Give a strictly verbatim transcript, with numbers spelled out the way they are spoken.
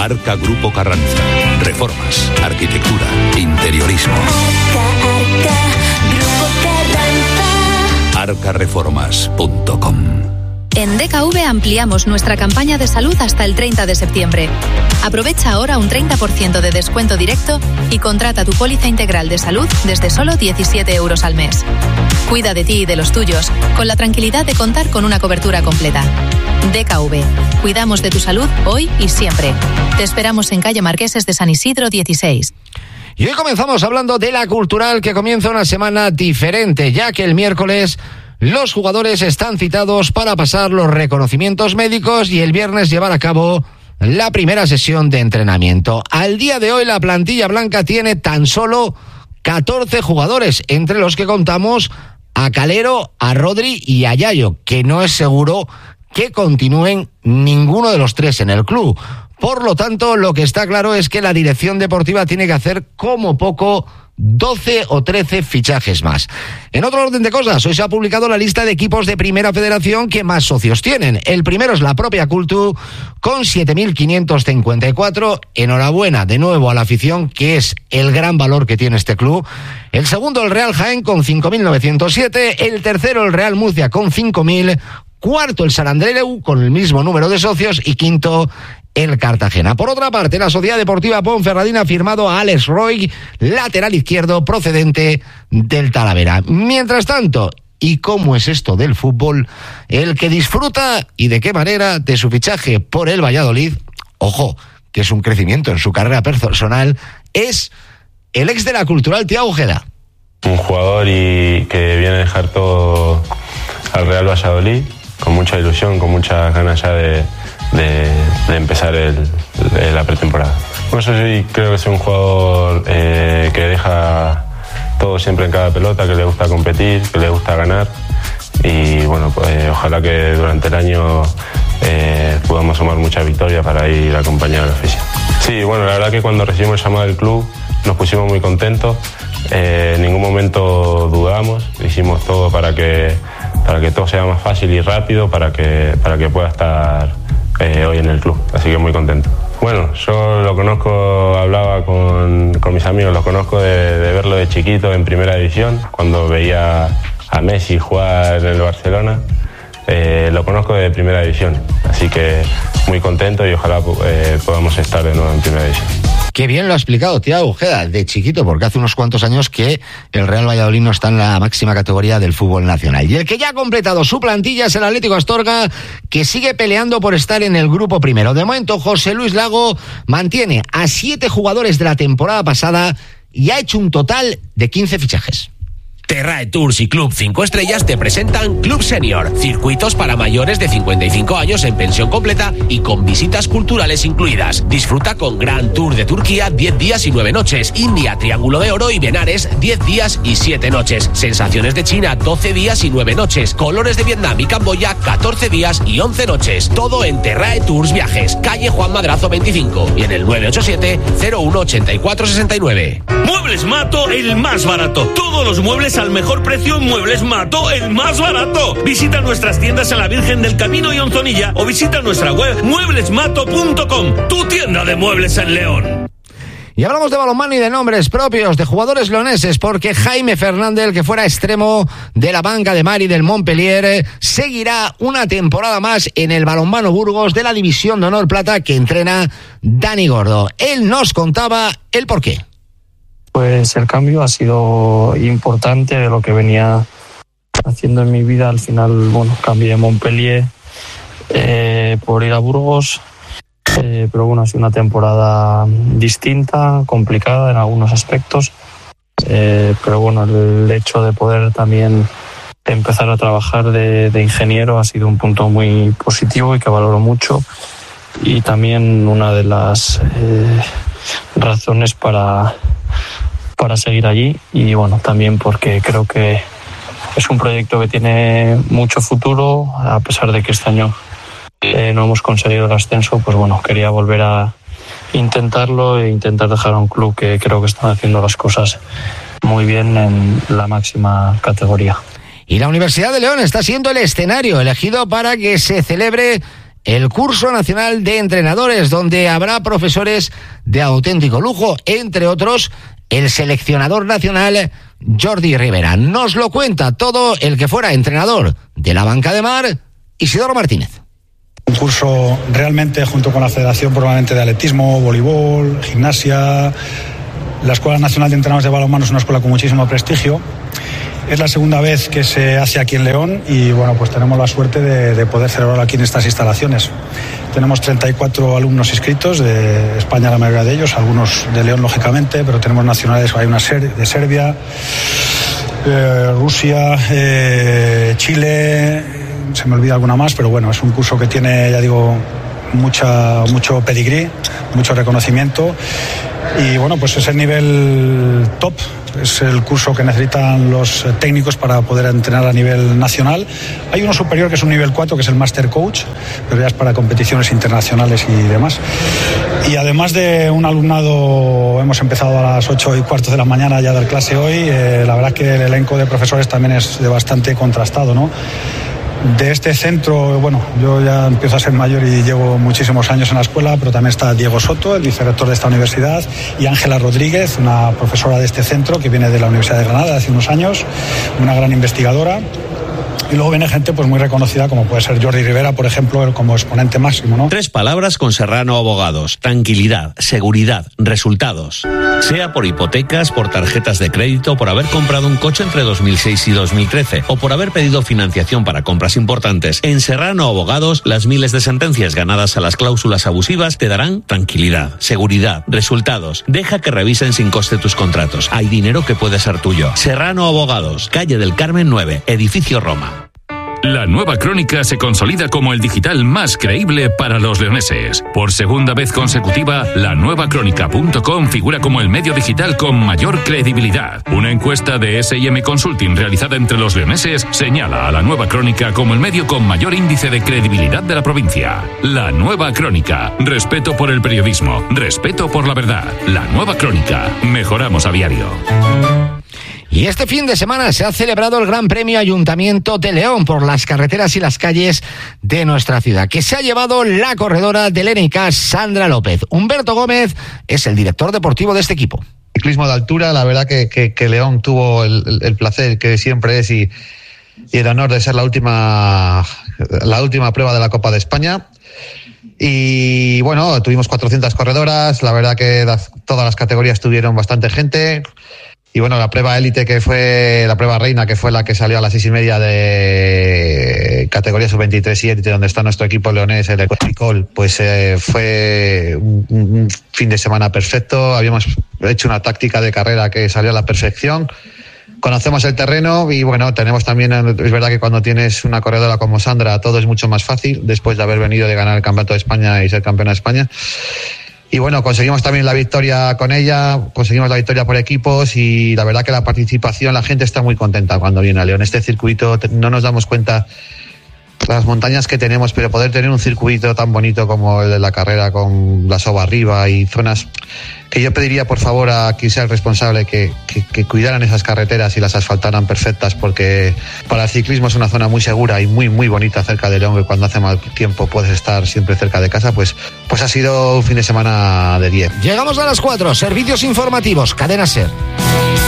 Arca Grupo Carranza. Reformas, arquitectura, interiorismo. Arca, Arca, Grupo Carranza. arca reformas punto com. En D K V ampliamos nuestra campaña de salud hasta el treinta de septiembre. Aprovecha ahora un treinta por ciento de descuento directo y contrata tu póliza integral de salud desde solo diecisiete euros al mes. Cuida de ti y de los tuyos, con la tranquilidad de contar con una cobertura completa. D K V. Cuidamos de tu salud hoy y siempre. Te esperamos en calle Marqueses de San Isidro dieciséis. Y hoy comenzamos hablando de la Cultural, que comienza una semana diferente, ya que el miércoles los jugadores están citados para pasar los reconocimientos médicos y el viernes llevar a cabo la primera sesión de entrenamiento. Al día de hoy la plantilla blanca tiene tan solo catorce jugadores, entre los que contamos a Calero, a Rodri y a Yayo, que no es seguro que continúen ninguno de los tres en el club. Por lo tanto, lo que está claro es que la dirección deportiva tiene que hacer como poco doce o trece fichajes más. En otro orden de cosas, hoy se ha publicado la lista de equipos de Primera Federación que más socios tienen. El primero es la propia Cultu, con siete mil quinientos cincuenta y cuatro. Enhorabuena de nuevo a la afición, que es el gran valor que tiene este club. El segundo, el Real Jaén, con cinco mil novecientos siete. El tercero, el Real Murcia, con cinco mil. Cuarto, el Sant Andreu, con el mismo número de socios. Y quinto, el Cartagena. Por otra parte, la Sociedad Deportiva Ponferradina ha firmado a Alex Roy, lateral izquierdo procedente del Talavera. Mientras tanto, ¿y cómo es esto del fútbol? El que disfruta, y de qué manera, de su fichaje por el Valladolid, ojo, que es un crecimiento en su carrera personal, es el ex de la Cultural, Thiago Ojeda. Un jugador y que viene a dejar todo al Real Valladolid, con mucha ilusión, con muchas ganas ya de... De, de empezar el, el, la pretemporada. Bueno, yo sí creo que es un jugador eh, que deja todo siempre en cada pelota, que le gusta competir, que le gusta ganar y bueno, pues eh, ojalá que durante el año eh, podamos sumar muchas victorias para ir a acompañar a la afición. Sí, bueno, la verdad que cuando recibimos el llamado del club nos pusimos muy contentos, eh, en ningún momento dudamos, hicimos todo para que, para que todo sea más fácil y rápido, para que, para que pueda estar Eh, hoy en el club, así que muy contento. Bueno, yo lo conozco, hablaba con, con mis amigos, lo conozco de, de verlo de chiquito en primera división, cuando veía a Messi jugar en el Barcelona, eh, lo conozco de primera división, así que muy contento y ojalá eh, podamos estar de nuevo en primera división. Qué bien lo ha explicado Thiago Ojeda, de chiquito, porque hace unos cuantos años que el Real Valladolid no está en la máxima categoría del fútbol nacional. Y el que ya ha completado su plantilla es el Atlético Astorga, que sigue peleando por estar en el grupo primero. De momento, José Luis Lago mantiene a siete jugadores de la temporada pasada y ha hecho un total de quince fichajes. Terrae Tours y Club cinco Estrellas te presentan Club Senior, circuitos para mayores de cincuenta y cinco años en pensión completa y con visitas culturales incluidas. Disfruta con Gran Tour de Turquía, diez días y nueve noches, India, Triángulo de Oro y Benares, diez días y siete noches, Sensaciones de China, doce días y nueve noches, Colores de Vietnam y Camboya, catorce días y once noches. Todo en Terrae Tours Viajes, calle Juan Madrazo veinticinco y en el nueve ocho siete, cero uno ochenta y cuatro sesenta y nueve. Muebles Mato, el más barato. Todos los muebles al mejor precio en Muebles Mato, el más barato. Visita nuestras tiendas a la Virgen del Camino y Onzonilla o visita nuestra web muebles mato punto com, tu tienda de muebles en León. Y hablamos de balonmano y de nombres propios, de jugadores leoneses, porque Jaime Fernández, que fuera extremo de la banca de Mari del Montpellier, seguirá una temporada más en el balonmano Burgos de la División de Honor Plata que entrena Dani Gordo. Él nos contaba el porqué. Pues el cambio ha sido importante de lo que venía haciendo en mi vida. Al final, bueno, cambié de Montpellier eh, por ir a Burgos, eh, pero bueno, ha sido una temporada distinta, complicada en algunos aspectos, eh, pero bueno, el hecho de poder también empezar a trabajar de, de ingeniero ha sido un punto muy positivo y que valoro mucho, y también una de las eh, razones para para seguir allí, y bueno, también porque creo que es un proyecto que tiene mucho futuro, a pesar de que este año eh, no hemos conseguido el ascenso. Pues bueno, quería volver a intentarlo e intentar dejar a un club que creo que están haciendo las cosas muy bien en la máxima categoría. Y la Universidad de León está siendo el escenario elegido para que se celebre el curso nacional de entrenadores, donde habrá profesores de auténtico lujo, entre otros el seleccionador nacional Jordi Rivera. Nos lo cuenta todo el que fuera entrenador de la Banca de Mar, Isidoro Martínez. Un curso realmente, junto con la Federación probablemente de Atletismo, Voleibol, Gimnasia. La Escuela Nacional de Entrenadores de Balonmano es una escuela con muchísimo prestigio. Es la segunda vez que se hace aquí en León y bueno, pues tenemos la suerte de, de poder celebrarlo aquí en estas instalaciones. Tenemos treinta y cuatro alumnos inscritos, de España la mayoría de ellos, algunos de León lógicamente, pero tenemos nacionales, hay una de Serbia, eh, Rusia, eh, Chile, se me olvida alguna más, pero bueno, es un curso que tiene, ya digo, mucha, mucho pedigrí, mucho reconocimiento y bueno, pues es el nivel top. Es el curso que necesitan los técnicos para poder entrenar a nivel nacional. Hay uno superior que es un nivel cuatro, que es el Master Coach, pero ya es para competiciones internacionales y demás. Y además de un alumnado, hemos empezado a las ocho y cuarto de la mañana ya a dar clase hoy. Eh, la verdad que el elenco de profesores también es de bastante contrastado, ¿no? De este centro, bueno, yo ya empiezo a ser mayor y llevo muchísimos años en la escuela, pero también está Diego Soto, el vicerrector de esta universidad, y Ángela Rodríguez, una profesora de este centro que viene de la Universidad de Granada de hace unos años, una gran investigadora. Y luego viene gente pues muy reconocida, como puede ser Jordi Rivera, por ejemplo, como exponente máximo, ¿no? Tres palabras con Serrano Abogados: tranquilidad, seguridad, resultados. Sea por hipotecas, por tarjetas de crédito, por haber comprado un coche entre dos mil seis y dos mil trece o por haber pedido financiación para compras importantes, en Serrano Abogados las miles de sentencias ganadas a las cláusulas abusivas te darán tranquilidad, seguridad, resultados. Deja que revisen sin coste tus contratos. Hay dinero que puede ser tuyo. Serrano Abogados, calle del Carmen nueve, edificio Roma. La Nueva Crónica se consolida como el digital más creíble para los leoneses. Por segunda vez consecutiva, la nueva crónica punto com figura como el medio digital con mayor credibilidad. Una encuesta de S and M Consulting realizada entre los leoneses señala a la Nueva Crónica como el medio con mayor índice de credibilidad de la provincia. La Nueva Crónica. Respeto por el periodismo. Respeto por la verdad. La Nueva Crónica. Mejoramos a diario. Y este fin de semana se ha celebrado el Gran Premio Ayuntamiento de León por las carreteras y las calles de nuestra ciudad, que se ha llevado la corredora del N K, Sandra López. Humberto Gómez es el director deportivo de este equipo. Ciclismo de altura, la verdad que, que, que León tuvo el, el, el placer que siempre es y, y el honor de ser la última, la última prueba de la Copa de España. Y bueno, tuvimos cuatrocientas corredoras, la verdad que las, todas las categorías tuvieron bastante gente. Y bueno, la prueba élite, que fue la prueba reina, que fue la que salió a las seis y media de categoría sub veintitrés y élite, donde está nuestro equipo leonés, el Ecol, pues eh, fue un, un fin de semana perfecto. Habíamos hecho una táctica de carrera que salió a la perfección. Conocemos el terreno y bueno, tenemos también, es verdad que cuando tienes una corredora como Sandra, todo es mucho más fácil, después de haber venido de ganar el Campeonato de España y ser campeona de España. Y bueno, conseguimos también la victoria con ella, conseguimos la victoria por equipos y la verdad que la participación, la gente está muy contenta cuando viene a León. Este circuito, no nos damos cuenta las montañas que tenemos, pero poder tener un circuito tan bonito como el de la carrera, con la soba arriba y zonas que yo pediría por favor a quien sea el responsable que, que, que cuidaran esas carreteras y las asfaltaran perfectas, porque para el ciclismo es una zona muy segura y muy muy bonita cerca de León, que cuando hace mal tiempo puedes estar siempre cerca de casa. Pues, pues ha sido un fin de semana de diez. Llegamos a las cuatro, servicios informativos, Cadena SER.